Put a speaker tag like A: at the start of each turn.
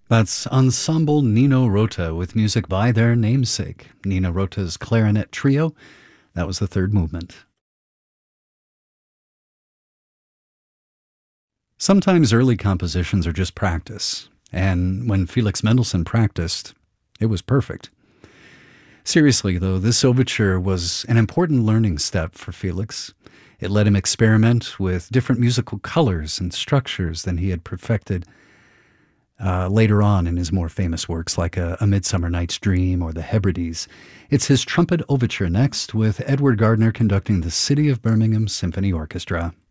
A: That's Ensemble Nino Rota with music by their namesake, Nino Rota's Clarinet Trio. That was the third movement. Sometimes early compositions are just practice, and when Felix Mendelssohn practiced, it was perfect. Seriously, though, this overture was an important learning step for Felix. It let him experiment with different musical colors and structures than he had perfected later on in his more famous works like A Midsummer Night's Dream or The Hebrides. It's his trumpet overture next, with Edward Gardner conducting the City of Birmingham Symphony Orchestra.